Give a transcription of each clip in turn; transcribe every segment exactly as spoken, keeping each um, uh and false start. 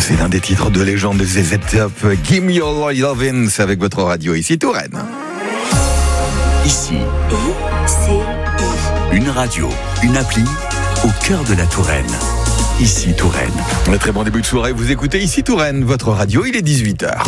C'est l'un des titres de légende des Z Z Top. Give me your lovin', c'est avec votre radio ici Touraine. Ici, une radio, une appli au cœur de la Touraine. Ici Touraine. Un très bon début de soirée, vous écoutez ici Touraine, votre radio, il est dix-huit heures.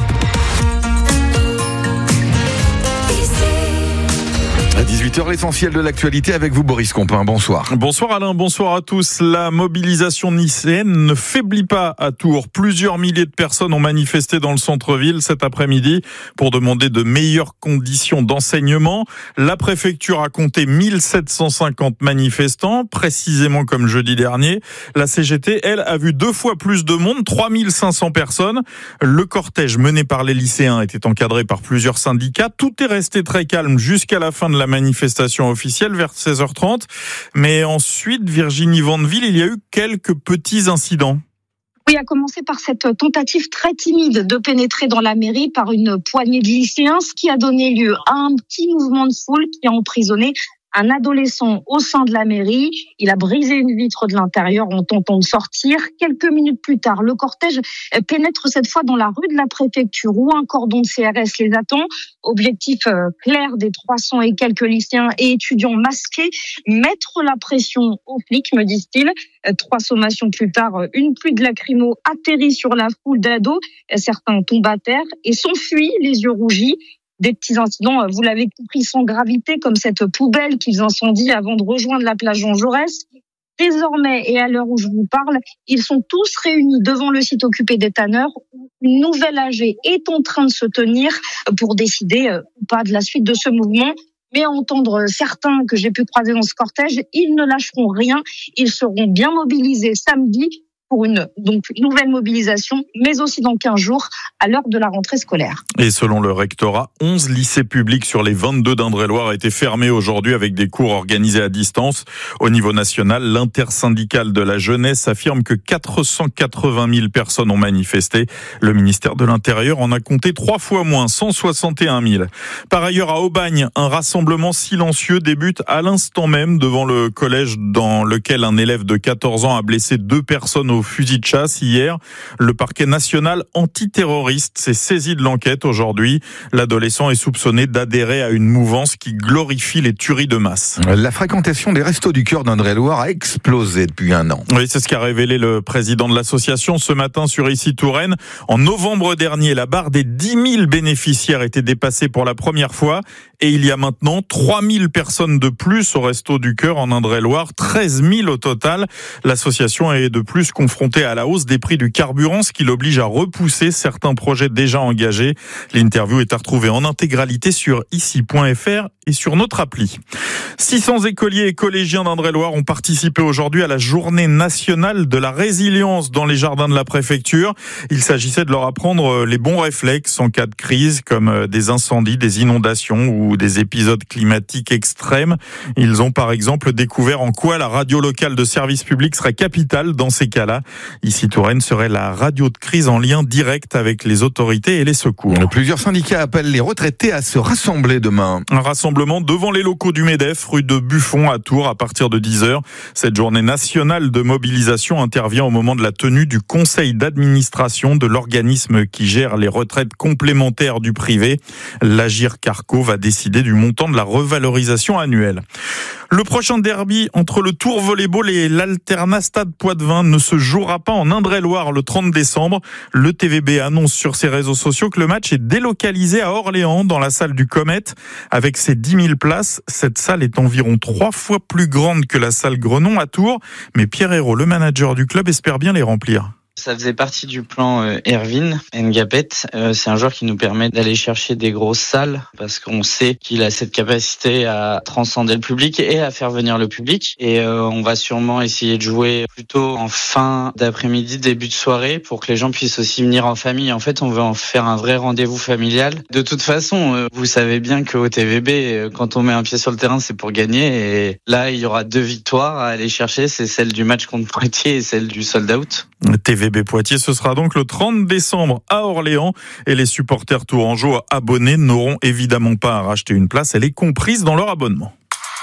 À dix-huit heures, l'essentiel de l'actualité avec vous, Boris Compin. Bonsoir. Bonsoir Alain, bonsoir à tous. La mobilisation niçoise ne faiblit pas à Tours. Plusieurs milliers de personnes ont manifesté dans le centre-ville cet après-midi pour demander de meilleures conditions d'enseignement. La préfecture a compté mille sept cent cinquante manifestants, précisément comme jeudi dernier. La C G T, elle, a vu deux fois plus de monde, trois mille cinq cents personnes. Le cortège mené par les lycéens était encadré par plusieurs syndicats. Tout est resté très calme jusqu'à la fin de la manifestation officielle vers seize heures trente. Mais ensuite, Virginie Vandeville, il y a eu quelques petits incidents. Oui, à commencer par cette tentative très timide de pénétrer dans la mairie par une poignée de lycéens, ce qui a donné lieu à un petit mouvement de foule qui a emprisonné un adolescent au sein de la mairie. Il a brisé une vitre de l'intérieur en tentant de sortir. Quelques minutes plus tard, le cortège pénètre cette fois dans la rue de la préfecture où un cordon de C R S les attend. Objectif clair des trois cents et quelques lycéens et étudiants masqués, mettre la pression aux flics, me disent-ils. Trois sommations plus tard, une pluie de lacrymo atterrit sur la foule d'ados. Certains tombent à terre et s'enfuient les yeux rougis. Des petits incidents, vous l'avez compris, sans gravité, comme cette poubelle qu'ils incendient avant de rejoindre la plage Jean Jaurès. Désormais, et à l'heure où je vous parle, ils sont tous réunis devant le site occupé des tanneurs où une nouvelle A G est en train de se tenir pour décider ou pas de la suite de ce mouvement. Mais à entendre certains que j'ai pu croiser dans ce cortège, ils ne lâcheront rien. Ils seront bien mobilisés samedi pour une donc nouvelle mobilisation, mais aussi dans quinze jours, à l'heure de la rentrée scolaire. Et selon le rectorat, onze lycées publics sur les vingt-deux d'Indre-et-Loire étaient fermés aujourd'hui avec des cours organisés à distance. Au niveau national, l'intersyndicale de la jeunesse affirme que quatre cent quatre-vingt mille personnes ont manifesté. Le ministère de l'Intérieur en a compté trois fois moins, cent soixante et un mille. Par ailleurs, à Aubagne, un rassemblement silencieux débute à l'instant même devant le collège dans lequel un élève de quatorze ans a blessé deux personnes au fusil de chasse hier. Le parquet national antiterroriste s'est saisi de l'enquête aujourd'hui. L'adolescent est soupçonné d'adhérer à une mouvance qui glorifie les tueries de masse. La fréquentation des restos du cœur d'Indre-et-Loire a explosé depuis un an. Oui, c'est ce qu'a révélé le président de l'association ce matin sur Ici Touraine. En novembre dernier, la barre des dix mille bénéficiaires était dépassée pour la première fois et il y a maintenant trois mille personnes de plus au resto du cœur en Indre-et-Loire, treize mille au total. L'association est de plus confrontée à la hausse des prix du carburant, ce qui l'oblige à repousser certains projets déjà engagés. L'interview est à retrouver en intégralité sur ici point f r et sur notre appli. six cents écoliers et collégiens d'Indre-et-Loire ont participé aujourd'hui à la journée nationale de la résilience dans les jardins de la préfecture. Il s'agissait de leur apprendre les bons réflexes en cas de crise, comme des incendies, des inondations ou des épisodes climatiques extrêmes. Ils ont par exemple découvert en quoi la radio locale de service public serait capitale dans ces cas-là. Ici Touraine serait la radio de crise en lien direct avec les autorités et les secours. Plusieurs syndicats appellent les retraités à se rassembler demain. Un rassemblement devant les locaux du MEDEF, rue de Buffon à Tours à partir de dix heures. Cette journée nationale de mobilisation intervient au moment de la tenue du conseil d'administration de l'organisme qui gère les retraites complémentaires du privé. L'Agir Carco va décider du montant de la revalorisation annuelle. Le prochain derby entre le Tours Volleyball et l'Alternat Stade Poitevin ne se jouera pas en Indre-et-Loire le trente décembre. Le T V B annonce sur ses réseaux sociaux que le match est délocalisé à Orléans dans la salle du Comet. Avec ses dix mille places, cette salle est environ trois fois plus grande que la salle Grenon à Tours. Mais Pierre Hérault, le manager du club, espère bien les remplir. Ça faisait partie du plan euh, Erwin Ngapet. Euh, c'est un joueur qui nous permet d'aller chercher des grosses salles parce qu'on sait qu'il a cette capacité à transcender le public et à faire venir le public. Et euh, on va sûrement essayer de jouer plutôt en fin d'après-midi, début de soirée pour que les gens puissent aussi venir en famille. En fait, on veut en faire un vrai rendez-vous familial. De toute façon, euh, vous savez bien qu'au T V B, euh, quand on met un pied sur le terrain, c'est pour gagner. Et là, il y aura deux victoires à aller chercher. C'est celle du match contre Poitiers et celle du sold-out. T V B Poitiers, ce sera donc le trente décembre à Orléans et les supporters tourangeaux abonnés n'auront évidemment pas à racheter une place, elle est comprise dans leur abonnement.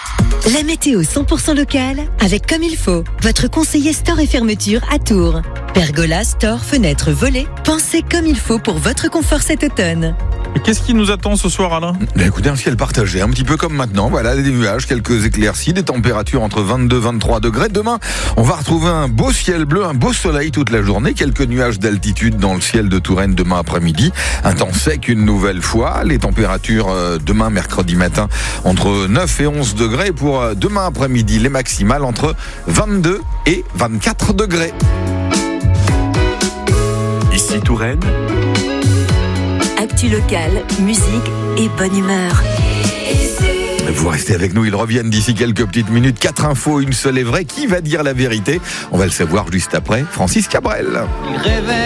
La météo cent pour cent locale avec Comme il faut, votre conseiller store et fermeture à Tours. Pergola, store, fenêtres, volets. Pensez comme il faut pour votre confort cet automne. Et qu'est-ce qui nous attend ce soir, Alain ? Ben écoutez, un ciel partagé, un petit peu comme maintenant. Voilà, des nuages, quelques éclaircies, des températures entre vingt-deux et vingt-trois degrés. Demain, on va retrouver un beau ciel bleu, un beau soleil toute la journée. Quelques nuages d'altitude dans le ciel de Touraine demain après-midi. Un temps sec une nouvelle fois. Les températures euh, demain, mercredi matin, entre neuf et onze degrés. Pour euh, demain après-midi, les maximales entre vingt-deux et vingt-quatre degrés. Ici Touraine. Actu locale, musique et bonne humeur. Vous restez avec nous, ils reviennent d'ici quelques petites minutes. Quatre infos, une seule est vraie. Qui va dire la vérité ? On va le savoir juste après. Francis Cabrel.